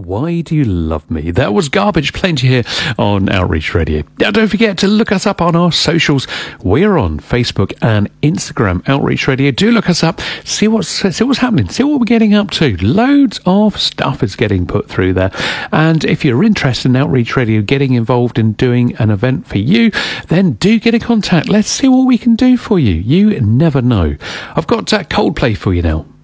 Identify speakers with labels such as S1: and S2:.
S1: Why Do You Love Me? That was Garbage Plenty here on Outreach Radio. Now, don't forget to look us up on our socials. We're on Facebook and Instagram, Outreach Radio. Do look us up. See what's happening. See what we're getting up to. Loads of stuff is getting put through there. And if you're interested in Outreach Radio getting involved in doing an event for you, then do get in contact. Let's see what we can do for you. You never know. I've got Coldplay for you now.